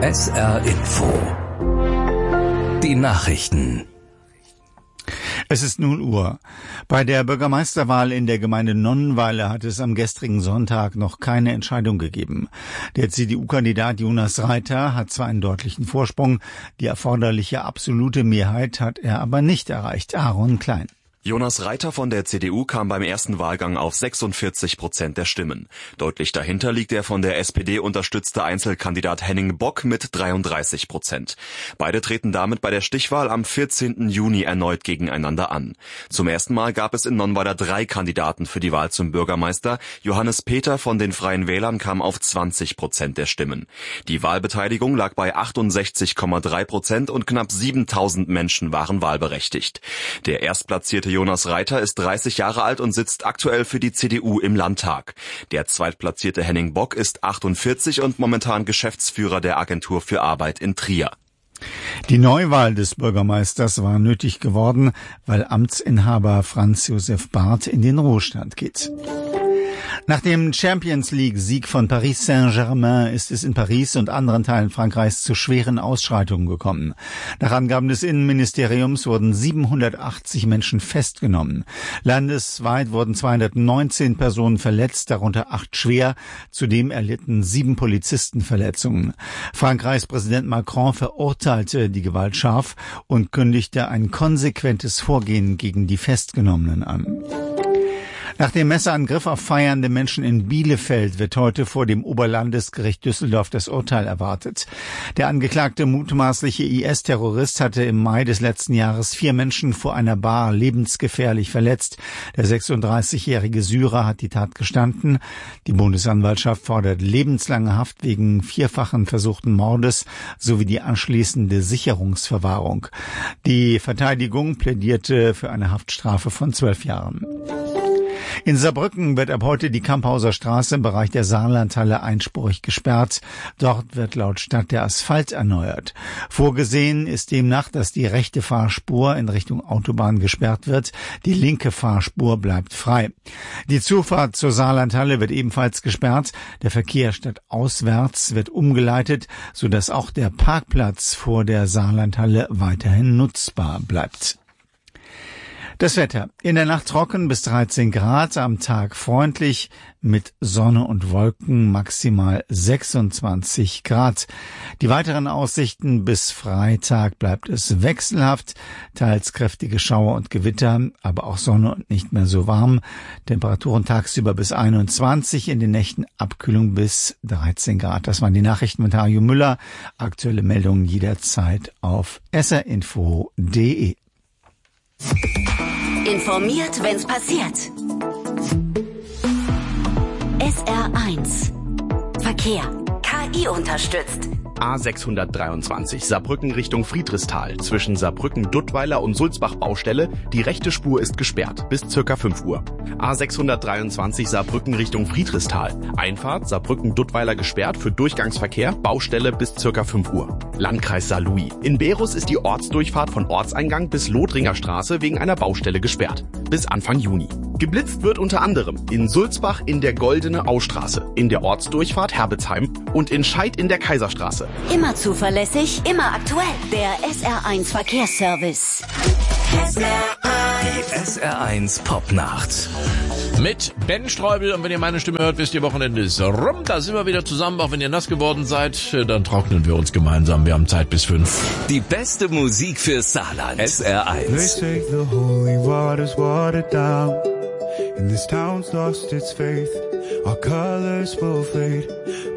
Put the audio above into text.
SR Info. Die Nachrichten. Es ist 0 Uhr. Bei der Bürgermeisterwahl in der Gemeinde Nonnenweiler hat es am gestrigen Sonntag noch keine Entscheidung gegeben. Der CDU-Kandidat Jonas Reiter hat zwar einen deutlichen Vorsprung, die erforderliche absolute Mehrheit hat er aber nicht erreicht. Aaron Klein. Jonas Reiter von der CDU kam beim ersten Wahlgang auf 46% der Stimmen. Deutlich dahinter liegt der von der SPD unterstützte Einzelkandidat Henning Bock mit 33%. Beide treten damit bei der Stichwahl am 14. Juni erneut gegeneinander an. Zum ersten Mal gab es in Nonnenweiler 3 Kandidaten für die Wahl zum Bürgermeister. Johannes Peter von den Freien Wählern kam auf 20% der Stimmen. Die Wahlbeteiligung lag bei 68,3% und knapp 7.000 Menschen waren wahlberechtigt. Der erstplatzierte Jonas Reiter ist 30 Jahre alt und sitzt aktuell für die CDU im Landtag. Der zweitplatzierte Henning Bock ist 48 und momentan Geschäftsführer der Agentur für Arbeit in Trier. Die Neuwahl des Bürgermeisters war nötig geworden, weil Amtsinhaber Franz Josef Barth in den Ruhestand geht. Nach dem Champions-League-Sieg von Paris Saint-Germain ist es in Paris und anderen Teilen Frankreichs zu schweren Ausschreitungen gekommen. Nach Angaben des Innenministeriums wurden 780 Menschen festgenommen. Landesweit wurden 219 Personen verletzt, darunter 8 schwer. Zudem erlitten 7 Polizisten Verletzungen. Frankreichs Präsident Macron verurteilte die Gewalt scharf und kündigte ein konsequentes Vorgehen gegen die Festgenommenen an. Nach dem Messerangriff auf feiernde Menschen in Bielefeld wird heute vor dem Oberlandesgericht Düsseldorf das Urteil erwartet. Der angeklagte mutmaßliche IS-Terrorist hatte im Mai des letzten Jahres 4 Menschen vor einer Bar lebensgefährlich verletzt. Der 36-jährige Syrer hat die Tat gestanden. Die Bundesanwaltschaft fordert lebenslange Haft wegen 4-fachen versuchten Mordes sowie die anschließende Sicherungsverwahrung. Die Verteidigung plädierte für eine Haftstrafe von 12 Jahren. In Saarbrücken wird ab heute die Kamphauser Straße im Bereich der Saarlandhalle einspurig gesperrt. Dort wird laut Stadt der Asphalt erneuert. Vorgesehen ist demnach, dass die rechte Fahrspur in Richtung Autobahn gesperrt wird. Die linke Fahrspur bleibt frei. Die Zufahrt zur Saarlandhalle wird ebenfalls gesperrt. Der Verkehr stadtauswärts wird umgeleitet, sodass auch der Parkplatz vor der Saarlandhalle weiterhin nutzbar bleibt. Das Wetter. In der Nacht trocken bis 13 Grad, am Tag freundlich mit Sonne und Wolken, maximal 26 Grad. Die weiteren Aussichten: bis Freitag bleibt es wechselhaft, teils kräftige Schauer und Gewitter, aber auch Sonne und nicht mehr so warm. Temperaturen tagsüber bis 21, in den Nächten Abkühlung bis 13 Grad. Das waren die Nachrichten mit Hajo Müller. Aktuelle Meldungen jederzeit auf srinfo.de. Informiert, wenn's passiert. SR1 Verkehr. KI unterstützt. A623 Saarbrücken Richtung Friedrichsthal. Zwischen Saarbrücken-Duttweiler und Sulzbach-Baustelle. Die rechte Spur ist gesperrt bis ca. 5 Uhr. A623 Saarbrücken Richtung Friedrichsthal. Einfahrt Saarbrücken-Duttweiler gesperrt für Durchgangsverkehr. Baustelle bis ca. 5 Uhr. Landkreis Saarlouis. In Berus ist die Ortsdurchfahrt von Ortseingang bis Lothringer Straße wegen einer Baustelle gesperrt. Bis Anfang Juni. Geblitzt wird unter anderem in Sulzbach in der Goldene Austraße, in der Ortsdurchfahrt Herbetsheim und in Scheid in der Kaiserstraße. Immer zuverlässig, immer aktuell. Der SR1 Verkehrsservice. Die SR1 Popnacht. Mit Ben Streubel, und wenn ihr meine Stimme hört, wisst ihr, Wochenende ist rum. Da sind wir wieder zusammen, auch wenn ihr nass geworden seid, dann trocknen wir uns gemeinsam. Wir haben Zeit bis 5. Die beste Musik fürs Saarland. SR1. They say the holy water's watered down, and this town's lost its faith. Our colors will fade.